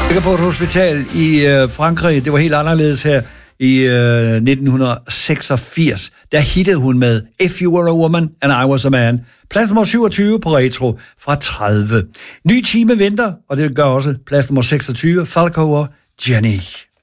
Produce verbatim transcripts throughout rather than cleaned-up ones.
Jeg på et hospital i øh, Frankrig. Det var helt anderledes her i øh, nitten seksogfirs. Der hittede hun med If You Were a Woman and I Was a Man. Plads nummer syvogtyve på Retro fra tredive. Ny time venter, og det gør også plads nummer seksogtyve. Falco og Jenny.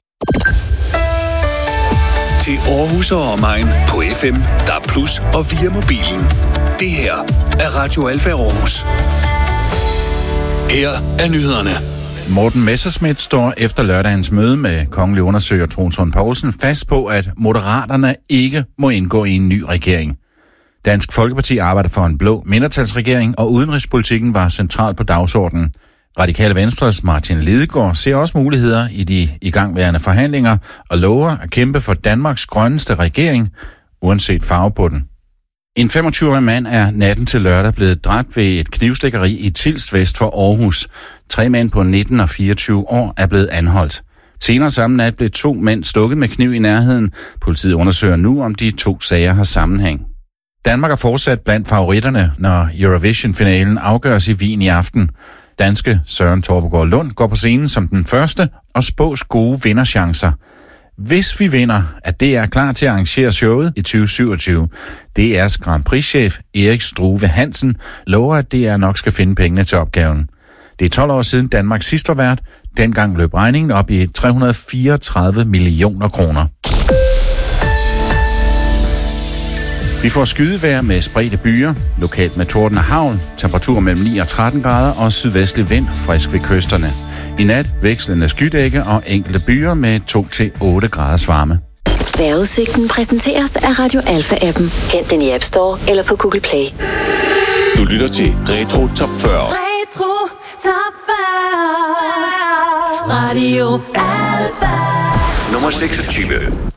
Til Aarhus og omegn på F M, D A B plus, og via mobilen. Det her er Radio Alfa Aarhus. Her er nyhederne. Morten Messerschmidt står efter lørdagens møde med kongelig undersøger Troels Lund Poulsen fast på, at Moderaterne ikke må indgå i en ny regering. Dansk Folkeparti arbejder for en blå mindretalsregering, og udenrigspolitikken var central på dagsordenen. Radikale Venstres Martin Lidegaard ser også muligheder i de igangværende forhandlinger og lover at kæmpe for Danmarks grønneste regering, uanset farve på den. En femogtyve-årig mand er natten til lørdag blevet dræbt ved et knivstikkeri i Tilst vest for Aarhus. Tre mænd på nitten og fireogtyve år er blevet anholdt. Senere samme nat blev to mænd stukket med kniv i nærheden. Politiet undersøger nu, om de to sager har sammenhæng. Danmark er fortsat blandt favoritterne, når Eurovision-finalen afgøres i Wien i aften. Danske Søren Torpegaard Lund går på scenen som den første og spås gode vinderchancer. Hvis vi vinder, at D R er klar til at arrangere showet i tyve syvogtyve. D R's Grand Prix-chef Erik Struve Hansen lover, at D R nok skal finde pengene til opgaven. Det er tolv år siden Danmark sidst var vært. Dengang løb regningen op i tre hundrede og fireogtredive millioner kroner. Vi får skydevejr med spredte byer, lokalt med torden og hagl, temperatur mellem ni og tretten grader og sydvestlig vind frisk ved kysterne. I nat vekslende skydække og enkelte byer med to til otte graders varme. Vejrudsigten præsenteres af Radio Alfa-appen. Hent den i App Store eller på Google Play. Du lytter til Retro Top fyrre. Retro Top fyrre. Radio Alfa. Nummer seksogtyve.